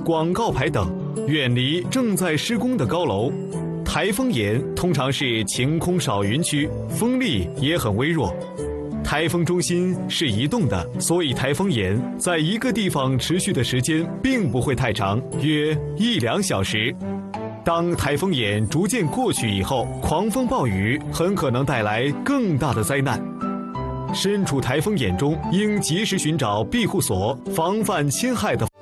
广告牌等，远离正在施工的高楼。台风眼通常是晴空少云区，风力也很微弱。台风中心是移动的，所以台风眼在一个地方持续的时间并不会太长，约1-2小时。当台风眼逐渐过去以后，狂风暴雨很可能带来更大的灾难。身处台风眼中，应及时寻找庇护所，防范侵害的。